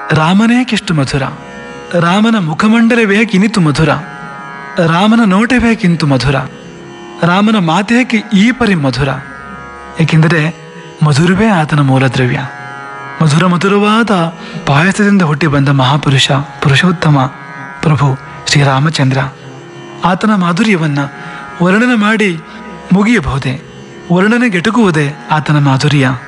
ರಾಮನೇಕೆಷ್ಟು ಮಧುರ, ರಾಮನ ಮುಖಮಂಡಲವೇ ಕಿನಿತು ಮಧುರ, ರಾಮನ ನೋಟವೇ ಕಿಂತು ಮಧುರ, ರಾಮನ ಮಾತೇಕೆ ಈ ಪರಿ ಮಧುರ. ಏಕೆಂದರೆ ಮಧುರವೇ ಆತನ ಮೂಲದ್ರವ್ಯ. ಮಧುರವಾದ ಪಾಯಸದಿಂದ ಹುಟ್ಟಿ ಬಂದ ಮಹಾಪುರುಷ, ಪುರುಷೋತ್ತಮ ಪ್ರಭು ಶ್ರೀರಾಮಚಂದ್ರ. ಆತನ ಮಾಧುರ್ಯವನ್ನು ವರ್ಣನೆ ಮಾಡಿ ಮುಗಿಯಬಹುದೇ? ವರ್ಣನೆಗೆಟುಕುವುದೇ ಆತನ ಮಾಧುರ್ಯ?